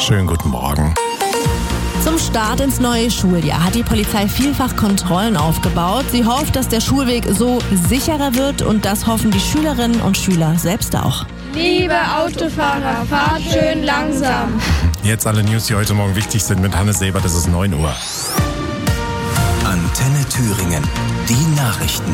Schönen guten Morgen. Zum Start ins neue Schuljahr hat die Polizei vielfach Kontrollen aufgebaut. Sie hofft, dass der Schulweg so sicherer wird und das hoffen die Schülerinnen und Schüler selbst auch. Liebe Autofahrer, fahrt schön langsam. Jetzt alle News, die heute Morgen wichtig sind mit Hannes Sebert, es ist 9 Uhr. Antenne Thüringen, die Nachrichten.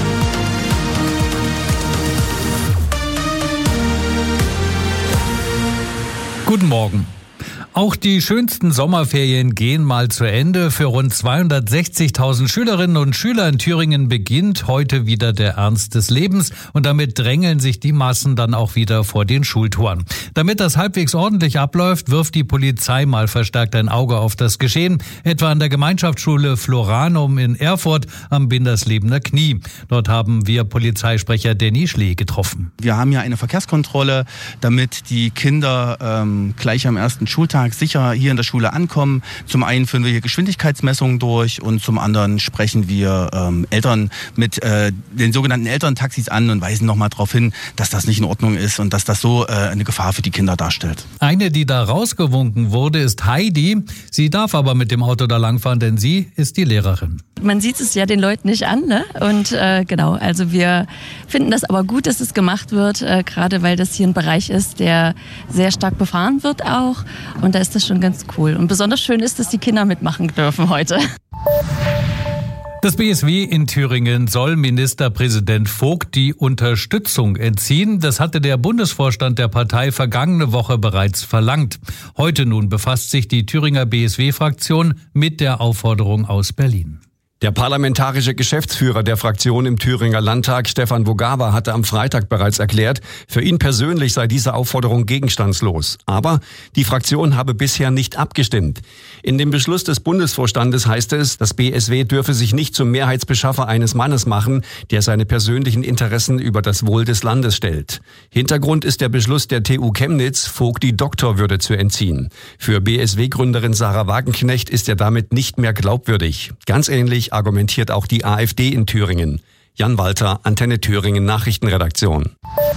Guten Morgen. Auch die schönsten Sommerferien gehen mal zu Ende. Für rund 260.000 Schülerinnen und Schüler in Thüringen beginnt heute wieder der Ernst des Lebens und damit drängeln sich die Massen dann auch wieder vor den Schultoren. Damit das halbwegs ordentlich abläuft, wirft die Polizei mal verstärkt ein Auge auf das Geschehen, etwa an der Gemeinschaftsschule Floranum in Erfurt am Binderslebener Knie. Dort haben wir Polizeisprecher Danny Schlee getroffen. Wir haben ja eine Verkehrskontrolle, damit die Kinder gleich am ersten Schultag sicher hier in der Schule ankommen. Zum einen führen wir hier Geschwindigkeitsmessungen durch und zum anderen sprechen wir Eltern mit den sogenannten Elterntaxis an und weisen nochmal darauf hin, dass das nicht in Ordnung ist und dass das so eine Gefahr für die Kinder darstellt. Eine, die da rausgewunken wurde, ist Heidi. Sie darf aber mit dem Auto da langfahren, denn sie ist die Lehrerin. Man sieht es ja den Leuten nicht an, ne? Und genau, also wir finden das aber gut, dass es gemacht wird, gerade weil das hier ein Bereich ist, der sehr stark befahren wird auch. Und da ist das schon ganz cool. Und besonders schön ist, dass die Kinder mitmachen dürfen heute. Das BSW in Thüringen soll Ministerpräsident Vogt die Unterstützung entziehen. Das hatte der Bundesvorstand der Partei vergangene Woche bereits verlangt. Heute nun befasst sich die Thüringer BSW-Fraktion mit der Aufforderung aus Berlin. Der parlamentarische Geschäftsführer der Fraktion im Thüringer Landtag, Stefan Wogawa, hatte am Freitag bereits erklärt, für ihn persönlich sei diese Aufforderung gegenstandslos. Aber die Fraktion habe bisher nicht abgestimmt. In dem Beschluss des Bundesvorstandes heißt es, das BSW dürfe sich nicht zum Mehrheitsbeschaffer eines Mannes machen, der seine persönlichen Interessen über das Wohl des Landes stellt. Hintergrund ist der Beschluss der TU Chemnitz, Vogt die Doktorwürde zu entziehen. Für BSW-Gründerin Sarah Wagenknecht ist er damit nicht mehr glaubwürdig. Ganz ähnlich argumentiert auch die AfD in Thüringen. Jan Walter, Antenne Thüringen Nachrichtenredaktion.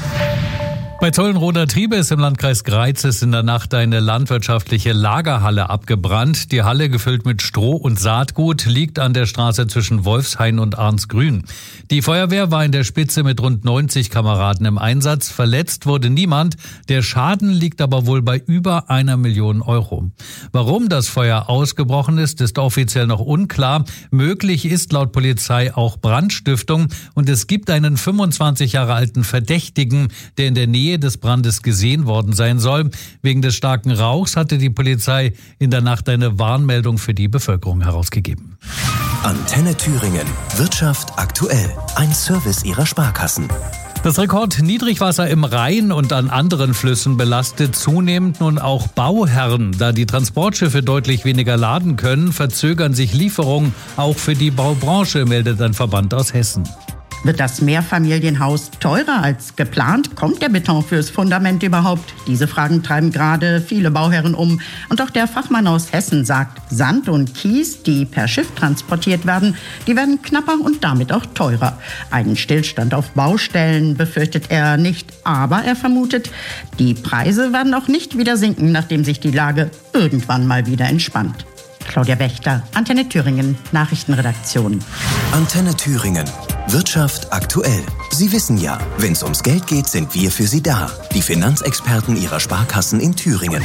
Bei Zollenroder Triebes im Landkreis Greiz ist in der Nacht eine landwirtschaftliche Lagerhalle abgebrannt. Die Halle, gefüllt mit Stroh und Saatgut, liegt an der Straße zwischen Wolfshain und Arnsgrün. Die Feuerwehr war in der Spitze mit rund 90 Kameraden im Einsatz. Verletzt wurde niemand. Der Schaden liegt aber wohl bei über 1 Million Euro. Warum das Feuer ausgebrochen ist offiziell noch unklar. Möglich ist laut Polizei auch Brandstiftung und es gibt einen 25 Jahre alten Verdächtigen, der in der Nähe des Brandes gesehen worden sein soll. Wegen des starken Rauchs hatte die Polizei in der Nacht eine Warnmeldung für die Bevölkerung herausgegeben. Antenne Thüringen. Wirtschaft aktuell. Ein Service ihrer Sparkassen. Das Rekordniedrigwasser im Rhein und an anderen Flüssen belastet zunehmend nun auch Bauherren. Da die Transportschiffe deutlich weniger laden können, verzögern sich Lieferungen auch für die Baubranche, meldet ein Verband aus Hessen. Wird das Mehrfamilienhaus teurer als geplant? Kommt der Beton fürs Fundament überhaupt? Diese Fragen treiben gerade viele Bauherren um. Und auch der Fachmann aus Hessen sagt, Sand und Kies, die per Schiff transportiert werden, die werden knapper und damit auch teurer. Einen Stillstand auf Baustellen befürchtet er nicht. Aber er vermutet, die Preise werden auch nicht wieder sinken, nachdem sich die Lage irgendwann mal wieder entspannt. Claudia Wächter, Antenne Thüringen, Nachrichtenredaktion. Antenne Thüringen. Wirtschaft aktuell. Sie wissen ja, wenn es ums Geld geht, sind wir für Sie da. Die Finanzexperten Ihrer Sparkassen in Thüringen.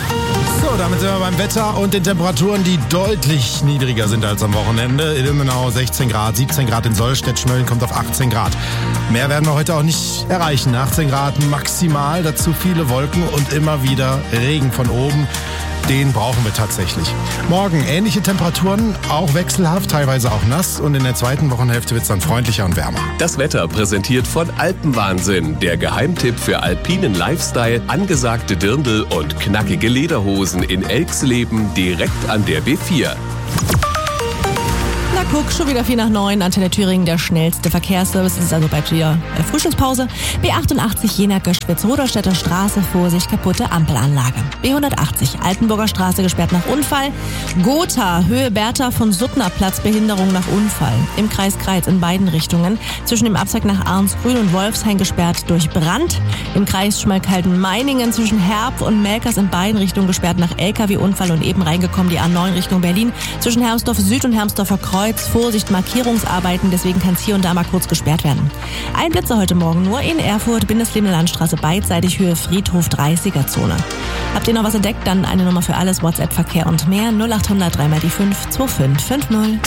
So, damit sind wir beim Wetter und den Temperaturen, die deutlich niedriger sind als am Wochenende. In Ilmenau 16 Grad, 17 Grad in Sollstedt, Schmölln kommt auf 18 Grad. Mehr werden wir heute auch nicht erreichen. 18 Grad maximal, dazu viele Wolken und immer wieder Regen von oben. Den brauchen wir tatsächlich. Morgen ähnliche Temperaturen, auch wechselhaft, teilweise auch nass. Und in der zweiten Wochenhälfte wird es dann freundlicher und wärmer. Das Wetter präsentiert von Alpenwahnsinn. Der Geheimtipp für alpinen Lifestyle, angesagte Dirndl und knackige Lederhosen in Elxleben direkt an der B4. Na Guck, schon wieder 8:45, Antenne Thüringen, der schnellste Verkehrsservice. Es ist also bald wieder Frühstückspause. B88 Jena-Göschwitz-Roderstädter Straße, Vorsicht, kaputte Ampelanlage. B180 Altenburger Straße gesperrt nach Unfall. Gotha, Höhe Bertha von Suttner Platz, Behinderung nach Unfall. Im Kreis Greiz in beiden Richtungen. Zwischen dem Abzweig nach Arnsgrün und Wolfshain gesperrt durch Brand. Im Kreis Schmalkalden-Meiningen zwischen Herb und Melkers in beiden Richtungen gesperrt nach LKW-Unfall und eben reingekommen die A9 Richtung Berlin. Zwischen Hermsdorf Süd und Hermsdorfer Kreuz. Vorsicht, Markierungsarbeiten, deswegen kann es hier und da mal kurz gesperrt werden. Ein Blitzer heute Morgen nur in Erfurt, Bindesleben Landstraße beidseitig, Höhe Friedhof 30er Zone. Habt ihr noch was entdeckt? Dann eine Nummer für alles, WhatsApp-Verkehr und mehr 0800 3 mal die 5 2550.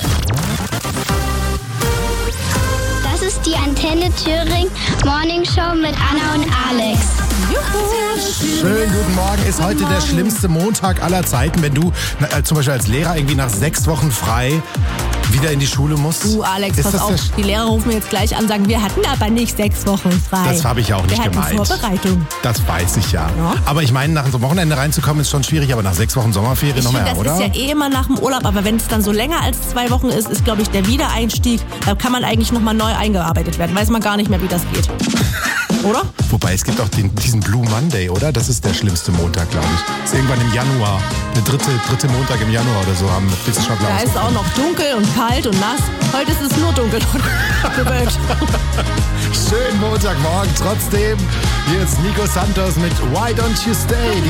Das ist die Antenne Thüringen Morning Show mit Anna und Alex. Schönen guten Morgen. Ist heute der schlimmste Montag aller Zeiten, wenn du zum Beispiel als Lehrer irgendwie nach 6 Wochen frei wieder in die Schule musst? Alex, pass auf, die Lehrer rufen mir jetzt gleich an und sagen, wir hatten aber nicht 6 Wochen frei. Das habe ich ja auch nicht gemeint. Wir hatten Vorbereitung. Das weiß ich ja. Aber ich meine, nach so einem Wochenende reinzukommen ist schon schwierig, aber nach 6 Wochen Sommerferien noch mehr, oder? Das ist ja immer nach dem Urlaub, aber wenn es dann so länger als 2 Wochen ist, glaube ich, der Wiedereinstieg, da kann man eigentlich nochmal neu eingearbeitet werden. Weiß man gar nicht mehr, wie das geht. Oder? Wobei, es gibt auch diesen Blue Monday, oder? Das ist der schlimmste Montag, glaube ich. Das ist irgendwann im Januar. Der dritte Montag im Januar oder so haben Wissenschaftler Da ist es auch noch dunkel und kalt und nass. Heute ist es nur dunkel und bewölkt. Schönen Montagmorgen trotzdem. Hier ist Nico Santos mit Why Don't You Stay?